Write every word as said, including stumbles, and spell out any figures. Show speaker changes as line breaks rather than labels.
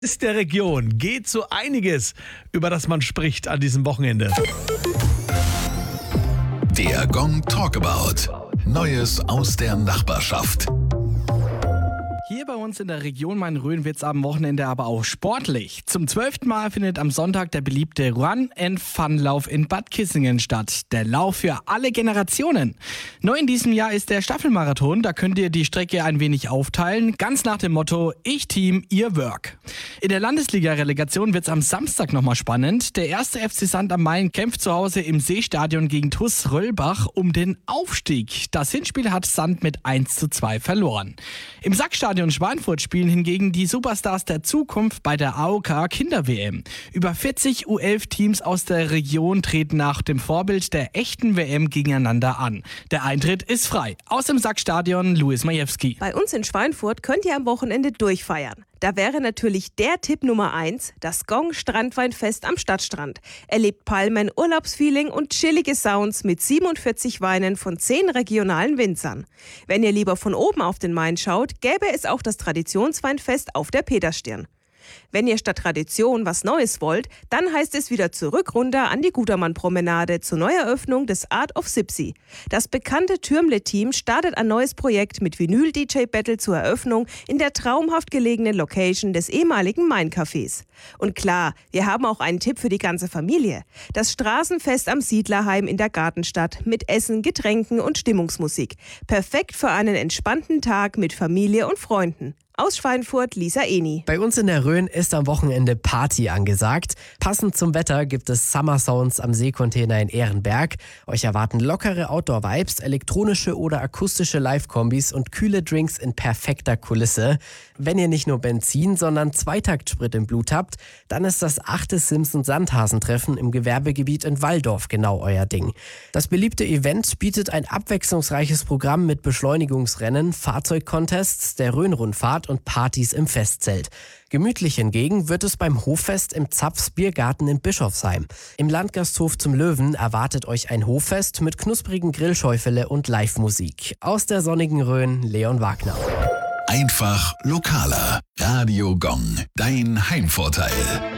Ist der Region geht so einiges, über das man spricht an diesem Wochenende.
Der Gong Talkabout. Neues aus der Nachbarschaft.
Hier bei uns in der Region Main-Rhön wird's am Wochenende aber auch sportlich. Zum zwölften Mal findet am Sonntag der beliebte Run-and-Fun-Lauf in Bad Kissingen statt. Der Lauf für alle Generationen. Neu in diesem Jahr ist der Staffelmarathon. Da könnt ihr die Strecke ein wenig aufteilen. Ganz nach dem Motto, ich Team, ihr Work. In der Landesliga-Relegation wird's am Samstag nochmal spannend. Der erste F C Sand am Main kämpft zu Hause im Seestadion gegen T U S Röllbach um den Aufstieg. Das Hinspiel hat Sand mit eins zu zwei verloren. Im Sackstadion Schweinfurt spielen hingegen die Superstars der Zukunft bei der A O K Kinder-W M. Über vierzig U elf Teams aus der Region treten nach dem Vorbild der echten W M gegeneinander an. Der Eintritt ist frei. Aus dem Sackstadion Luis Majewski.
Bei uns in Schweinfurt könnt ihr am Wochenende durchfeiern. Da wäre natürlich der Tipp Nummer eins, das Gong Strandweinfest am Stadtstrand. Erlebt Palmen, Urlaubsfeeling und chillige Sounds mit siebenundvierzig Weinen von zehn regionalen Winzern. Wenn ihr lieber von oben auf den Main schaut, gäbe es auch das Traditionsweinfest auf der Peterstirn. Wenn ihr statt Tradition was Neues wollt, dann heißt es wieder zurück runter an die Gutermann-Promenade zur Neueröffnung des Art of Sipsi. Das bekannte Türmle-Team startet ein neues Projekt mit Vinyl-D J-Battle zur Eröffnung in der traumhaft gelegenen Location des ehemaligen Main-Cafés. Und klar, wir haben auch einen Tipp für die ganze Familie. Das Straßenfest am Siedlerheim in der Gartenstadt mit Essen, Getränken und Stimmungsmusik. Perfekt für einen entspannten Tag mit Familie und Freunden. Aus Schweinfurt, Lisa Eni.
Bei uns in der Rhön ist am Wochenende Party angesagt. Passend zum Wetter gibt es Summer Sounds am Seekontainer in Ehrenberg. Euch erwarten lockere Outdoor-Vibes, elektronische oder akustische Live-Kombis und kühle Drinks in perfekter Kulisse. Wenn ihr nicht nur Benzin, sondern Zweitaktssprit im Blut habt, dann ist das achte Simpson-Sandhasentreffen im Gewerbegebiet in Walldorf genau euer Ding. Das beliebte Event bietet ein abwechslungsreiches Programm mit Beschleunigungsrennen, Fahrzeugcontests, der Rhön-Rundfahrt und Partys im Festzelt. Gemütlich hingegen wird es beim Hoffest im Zapfs Biergarten in Bischofsheim. Im Landgasthof zum Löwen erwartet euch ein Hoffest mit knusprigen Grillschäufele und Live-Musik. Aus der sonnigen Rhön, Leon Wagner.
Einfach lokaler. Radio Gong. Dein Heimvorteil.